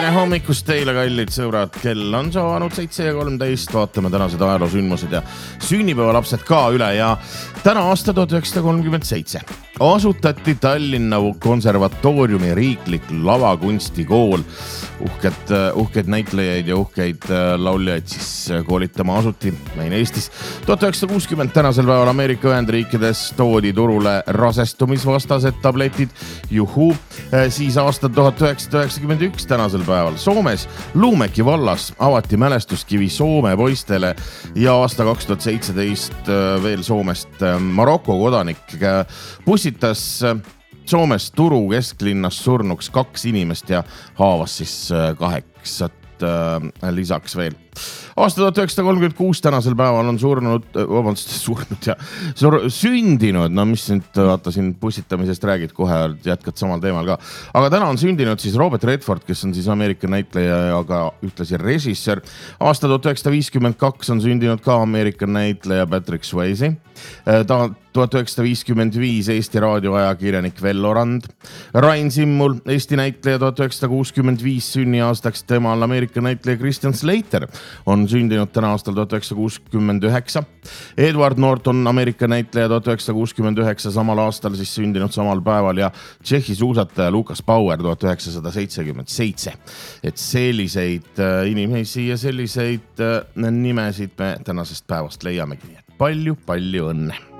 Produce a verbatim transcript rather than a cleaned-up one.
tere hommikust teile, kallid sõbrad, kell on saanud seitse ja kolmteist, vaatame tänased ajaloosündmused ja sünnipäevalapsed ka üle ja täna aasta tuhat üheksasada kolmkümmend seitse asutati Tallinna konservatooriumi riiklik lavakunstikool. Uhked, uhkeid näitlejaid ja uhkeid lauljaid siis koolitama asuti meil Eestis. tuhat üheksasada kuuskümmend tänasel päeval Ameerika Ühendriikides toodi turule rasestumisvastased tabletid. Juhu, siis aasta tuhat üheksasada üheksakümmend üks tänasel päeval Soomes Luumäki vallas avati mälestuskivi Soome poistele ja aasta kaks tuhat seitseteist veel Soomest Maroko kodanik pussitas Soomes Turu kesklinnas surnuks kaks inimest ja haavas siis kaheksat lisaks veel. Aasta tuhat üheksasada kolmkümmend kuus tänasel päeval on surnud, vabandust, surnud ja sur, sündinud, no mis nüüd vaata siin pussitamisest räägid kohe, jätkad samal teemal ka. Aga täna on sündinud siis Robert Redford, kes on siis Ameerika näitleja ja ka ühtlasi režissöör. Aasta tuhat üheksasada viiskümmend kaks on sündinud ka Ameerika näitleja Patrick Swayze. Ta tuhat üheksasada viiskümmend viis Eesti raadioajakirjanik Vello Rand. Rain Simmul, Eesti näitleja tuhat üheksasada kuuskümmend viis sünniaastaks temal Ameerika näitleja Christian Slater on sündinud täna aastal tuhat üheksasada kuuskümmend üheksa. Edward Norton, Ameerika näitleja tuhat üheksasada kuuskümmend üheksa samal aastal siis sündinud samal päeval ja Tšehhi suusataja Lukas Bauer tuhat üheksasada seitsekümmend seitse. Et selliseid inimesi ja selliseid nimesid me tänasest päevast leiamegi. Palju, palju õnne!